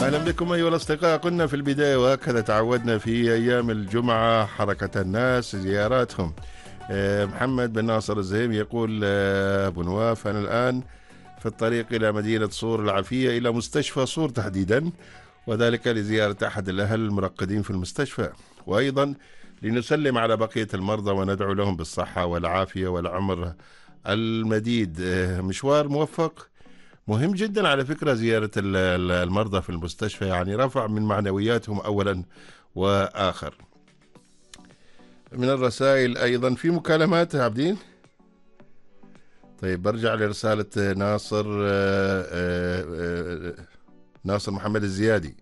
أهلا بكم أيها الأصدقاء. قلنا في البداية وهكذا تعودنا في أيام الجمعة حركة الناس زياراتهم. محمد بن ناصر الزهيم يقول أبو نواف: أنا الآن في الطريق إلى مدينة صور العافية، إلى مستشفى صور تحديدا، وذلك لزيارة أحد الأهل المرقدين في المستشفى، وأيضا لنسلم على بقية المرضى وندعو لهم بالصحة والعافية والعمر المديد. مشوار موفق، مهم جدا على فكرة زيارة المرضى في المستشفى، يعني رفع من معنوياتهم أولا وآخر. من الرسائل أيضا في مكالمات عابدين. طيب برجع لرسالة ناصر محمد الزيادي.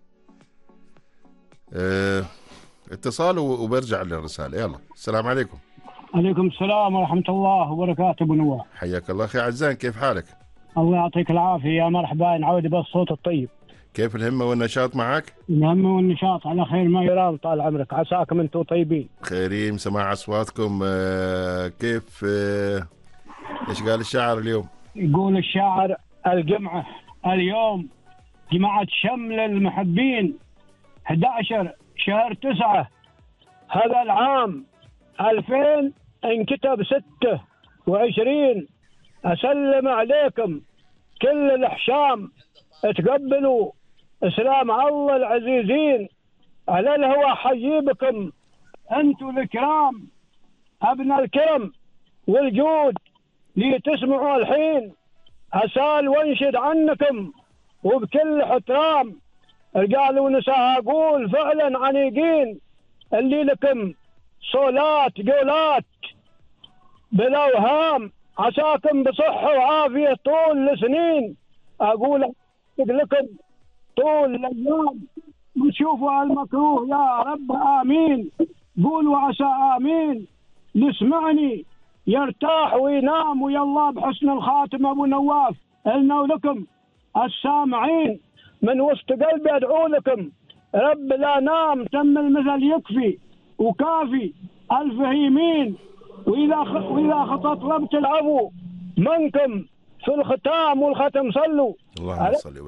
اتصال وبرجع للرسالة. يلا، السلام عليكم. عليكم السلام ورحمة الله وبركاته. أبو نواف حياك الله أخي عزان، كيف حالك؟ الله يعطيك العافية. يا مرحبا، نعود بالصوت الطيب. كيف الهمة والنشاط معك؟ الهم والنشاط على خير ما يرام، طال عمرك، عساكم انتم طيبين. خيرين، سماع أصواتكم. كيف إيش قال الشاعر اليوم؟ يقول الشاعر: الجمعة اليوم جمعة شمل المحبين، 11 شهر 9 هذا العام 2000، انكتب 26. أسلم عليكم كل الأحشام، تقبلوا إسلام الله العزيزين، على الهوى حجيبكم أنتوا الكرام، أبناء الكرم والجود لي تسمعوا الحين، أسال وانشد عنكم وبكل احترام، رجال ونساء أقول فعلا عنيقين، اللي لكم صولات قولات بلا وهام، عساكم بصحة وعافية طول السنين، أقول لكم طول الأيام نشوفوا المكروه يا رب آمين، قولوا عسى آمين، نسمعني يرتاح وينام، ويا الله بحسن الخاتم. أبو نواف إلنا ولكم السامعين من وسط قلبي أدعو لكم، رب لا نام تم المثل يكفي وكافي ألف يمين، وإذا خطط رب تلعبوا منكم في الختام والختم صلوا. اللهم صل